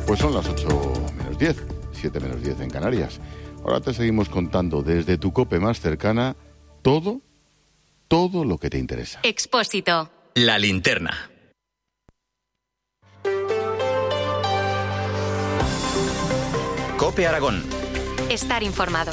Pues son las 8 menos 10, 7 menos 10 en Canarias. Ahora te seguimos contando desde tu COPE más cercana todo lo que te interesa. Expósito. La linterna. COPE Aragón. Estar informado.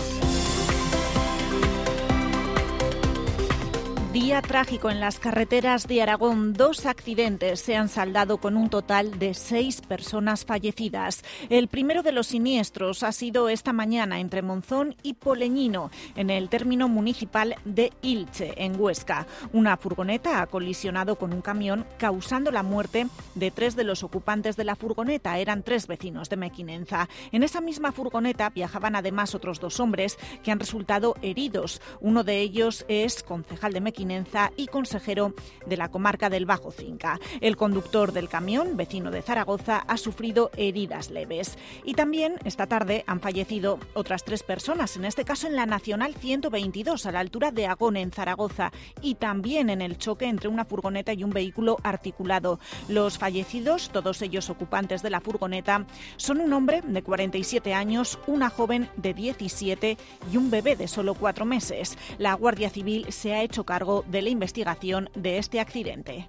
Día trágico en las carreteras de Aragón. 2 accidentes se han saldado con un total de 6 personas fallecidas. El primero de los siniestros ha sido esta mañana entre Monzón y Poleñino, en el término municipal de Ilche, en Huesca. Una furgoneta ha colisionado con un camión, causando la muerte de 3 de los ocupantes de la furgoneta. Eran 3 vecinos de Mequinenza. En esa misma furgoneta viajaban además otros 2 hombres que han resultado heridos. Uno de ellos es concejal de Mequinenza y consejero de la comarca del Bajo Cinca. El conductor del camión, vecino de Zaragoza, ha sufrido heridas leves. Y también esta tarde han fallecido otras 3 personas, en este caso en la Nacional 122, a la altura de Agón, en Zaragoza, y también en el choque entre una furgoneta y un vehículo articulado. Los fallecidos, todos ellos ocupantes de la furgoneta, son un hombre de 47 años, una joven de 17 y un bebé de solo 4 meses. La Guardia Civil se ha hecho cargo de la investigación de este accidente.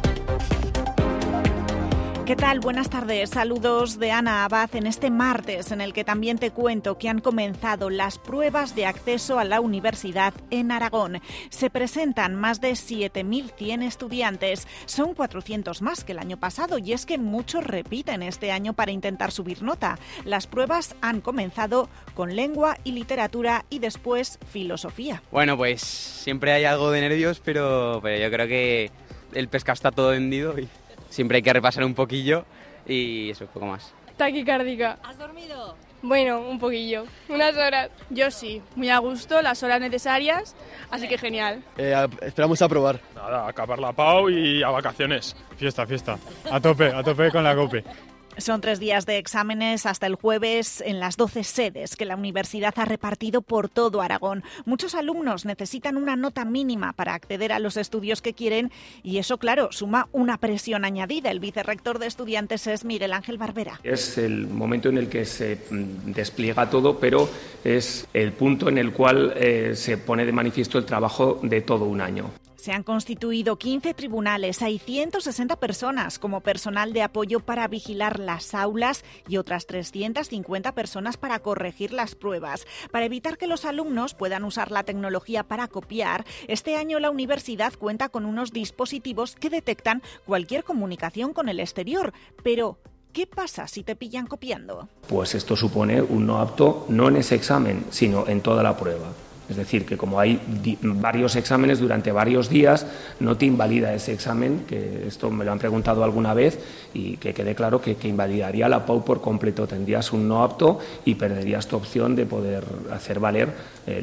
¿Qué tal? Buenas tardes. Saludos de Ana Abad en este martes en el que también te cuento que han comenzado las pruebas de acceso a la universidad en Aragón. Se presentan más de 7.100 estudiantes. Son 400 más que el año pasado y es que muchos repiten este año para intentar subir nota. Las pruebas han comenzado con lengua y literatura y después filosofía. Bueno, pues siempre hay algo de nervios, pero yo creo que el pescado está todo vendido y siempre hay que repasar un poquillo y eso, un poco más. Taquicárdica. ¿Has dormido? Bueno, un poquillo, unas horas. Yo sí, muy a gusto, las horas necesarias, así que genial. Esperamos aprobar. Nada, a acabar la PAU y a vacaciones. Fiesta. A tope con la COPE. Son 3 días de exámenes hasta el jueves en las 12 sedes que la universidad ha repartido por todo Aragón. Muchos alumnos necesitan una nota mínima para acceder a los estudios que quieren y eso, claro, suma una presión añadida. El vicerrector de estudiantes es Miguel Ángel Barbera. Es el momento en el que se despliega todo, pero es el punto en el cual se pone de manifiesto el trabajo de todo un año. Se han constituido 15 tribunales, hay 160 personas como personal de apoyo para vigilar las aulas y otras 350 personas para corregir las pruebas. Para evitar que los alumnos puedan usar la tecnología para copiar, este año la universidad cuenta con unos dispositivos que detectan cualquier comunicación con el exterior. Pero ¿qué pasa si te pillan copiando? Pues esto supone un no apto, no en ese examen, sino en toda la prueba. Es decir, que como hay varios exámenes durante varios días, no te invalida ese examen, que esto me lo han preguntado alguna vez, y que quede claro que invalidaría la PAU por completo. Tendrías un no apto y perderías tu opción de poder hacer valer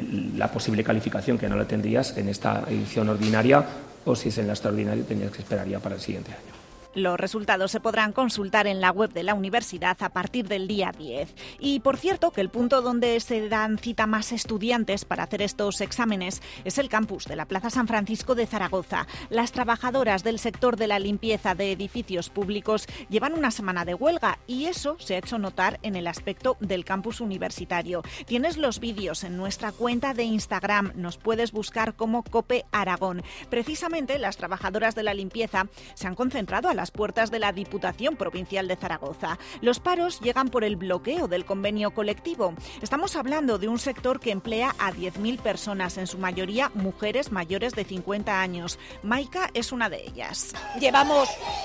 la posible calificación, que no la tendrías en esta edición ordinaria, o si es en la extraordinaria tendrías que esperar ya para el siguiente año. Los resultados se podrán consultar en la web de la universidad a partir del día 10. Y por cierto, que el punto donde se dan cita más estudiantes para hacer estos exámenes es el campus de la Plaza San Francisco de Zaragoza. Las trabajadoras del sector de la limpieza de edificios públicos llevan una semana de huelga y eso se ha hecho notar en el aspecto del campus universitario. Tienes los vídeos en nuestra cuenta de Instagram, nos puedes buscar como COPE Aragón. Precisamente las trabajadoras de la limpieza se han concentrado a las puertas de la Diputación Provincial de Zaragoza. Los paros llegan por el bloqueo del convenio colectivo. Estamos hablando de un sector que emplea a 10.000 personas, en su mayoría mujeres mayores de 50 años. Maika es una de ellas. Llevamos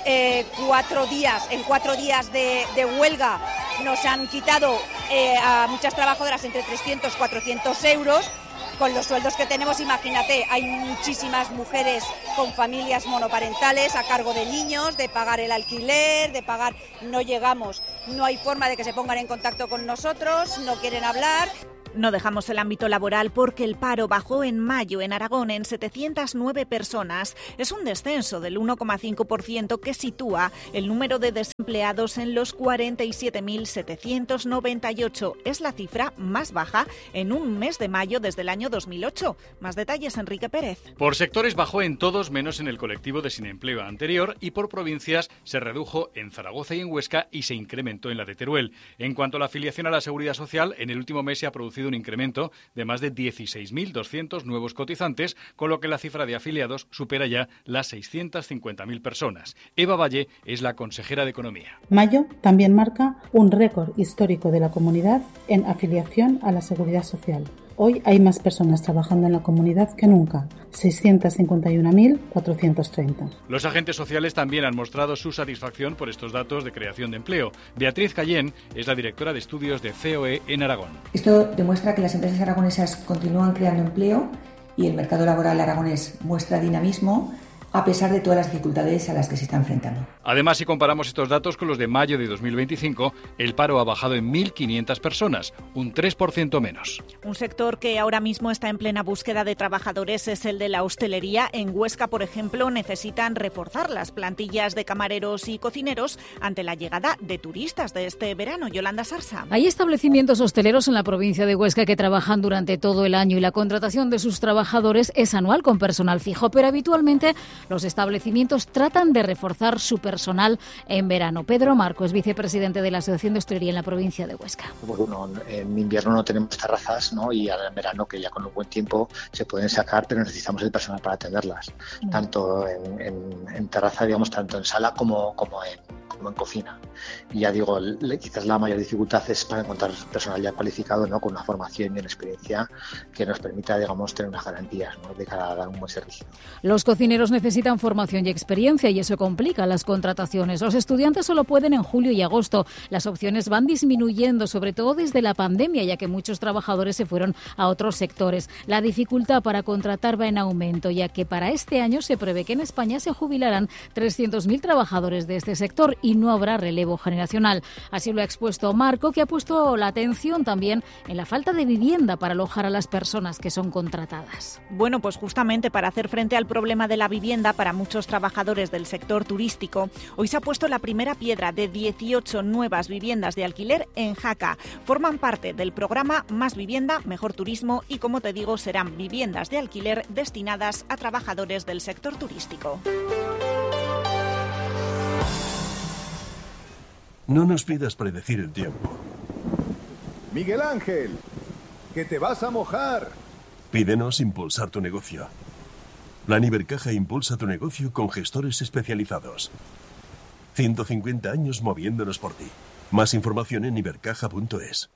4 días, en 4 días de huelga nos han quitado a muchas trabajadoras entre 300 y 400 euros. Con los sueldos que tenemos, imagínate, hay muchísimas mujeres con familias monoparentales a cargo de niños, de pagar el alquiler, de pagar... No llegamos, no hay forma de que se pongan en contacto con nosotros, no quieren hablar. No dejamos el ámbito laboral porque el paro bajó en mayo en Aragón en 709 personas. Es un descenso del 1,5% que sitúa el número de desempleados en los 47.798. Es la cifra más baja en un mes de mayo desde el año 2008. Más detalles, Enrique Pérez. Por sectores bajó en todos menos en el colectivo de sin empleo anterior y por provincias se redujo en Zaragoza y en Huesca y se incrementó en la de Teruel. En cuanto a la afiliación a la Seguridad Social, en el último mes se ha producido un incremento de más de 16.200 nuevos cotizantes, con lo que la cifra de afiliados supera ya las 650.000 personas. Eva Valle es la consejera de Economía. Mayo también marca un récord histórico de la comunidad en afiliación a la Seguridad Social. Hoy hay más personas trabajando en la comunidad que nunca, 651.430. Los agentes sociales también han mostrado su satisfacción por estos datos de creación de empleo. Beatriz Cayén es la directora de estudios de COE en Aragón. Esto demuestra que las empresas aragonesas continúan creando empleo y el mercado laboral aragonés muestra dinamismo a pesar de todas las dificultades a las que se está enfrentando. Además, si comparamos estos datos con los de mayo de 2025, el paro ha bajado en 1.500 personas, un 3% menos. Un sector que ahora mismo está en plena búsqueda de trabajadores es el de la hostelería. En Huesca, por ejemplo, necesitan reforzar las plantillas de camareros y cocineros ante la llegada de turistas de este verano. Yolanda Sarsa. Hay establecimientos hosteleros en la provincia de Huesca que trabajan durante todo el año y la contratación de sus trabajadores es anual con personal fijo, pero habitualmente los establecimientos tratan de reforzar su personal en verano. Pedro Marco es vicepresidente de la Asociación de Hostelería en la provincia de Huesca. Bueno, en invierno no tenemos terrazas, ¿no? Y ahora en verano, que ya con un buen tiempo se pueden sacar, pero necesitamos el personal para atenderlas. Tanto en terraza, digamos, tanto en sala como en cocina. Y ya digo, quizás la mayor dificultad es para encontrar personal ya cualificado, ¿no? Con una formación y una experiencia que nos permita, digamos, tener unas garantías, ¿no? De cara a dar un buen servicio. Los cocineros necesitan formación y experiencia y eso complica las contrataciones. Los estudiantes solo pueden en julio y agosto. Las opciones van disminuyendo, sobre todo desde la pandemia, ya que muchos trabajadores se fueron a otros sectores. La dificultad para contratar va en aumento, ya que para este año se prevé que en España se jubilarán 300.000 trabajadores de este sector y no habrá relevo generacional. Así lo ha expuesto Marco, que ha puesto la atención también en la falta de vivienda para alojar a las personas que son contratadas. Bueno, pues justamente para hacer frente al problema de la vivienda para muchos trabajadores del sector turístico, hoy se ha puesto la primera piedra de 18 nuevas viviendas de alquiler en Jaca. Forman parte del programa Más Vivienda, Mejor Turismo y, como te digo, serán viviendas de alquiler destinadas a trabajadores del sector turístico. No nos pidas predecir el tiempo. Miguel Ángel, que te vas a mojar. Pídenos impulsar tu negocio. Plan Ibercaja impulsa tu negocio con gestores especializados. 150 años moviéndonos por ti. Más información en ibercaja.es.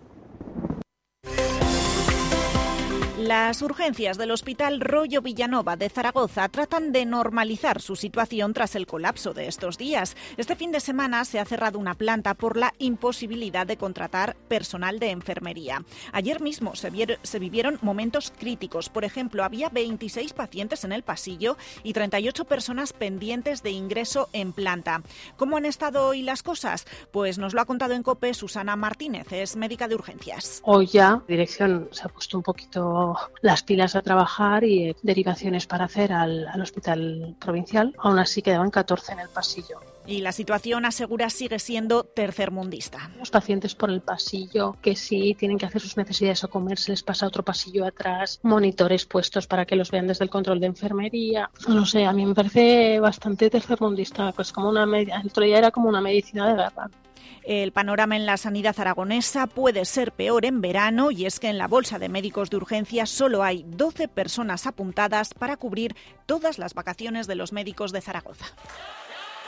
Las urgencias del Hospital Rollo Villanova de Zaragoza tratan de normalizar su situación tras el colapso de estos días. Este fin de semana se ha cerrado una planta por la imposibilidad de contratar personal de enfermería. Ayer mismo se vivieron momentos críticos. Por ejemplo, había 26 pacientes en el pasillo y 38 personas pendientes de ingreso en planta. ¿Cómo han estado hoy las cosas? Pues nos lo ha contado en COPE Susana Martínez, es médica de urgencias. Hoy ya la dirección se ha puesto un poquito las pilas a trabajar y derivaciones para hacer al hospital provincial. Aún así quedaban 14 en el pasillo. Y la situación, asegura, sigue siendo tercermundista. Los pacientes por el pasillo que sí tienen que hacer sus necesidades o comer, se les pasa otro pasillo atrás, monitores puestos para que los vean desde el control de enfermería. No sé, a mí me parece bastante tercermundista, pues como el otro día era como una medicina de guerra. El panorama en la sanidad aragonesa puede ser peor en verano y es que en la bolsa de médicos de urgencia solo hay 12 personas apuntadas para cubrir todas las vacaciones de los médicos de Zaragoza.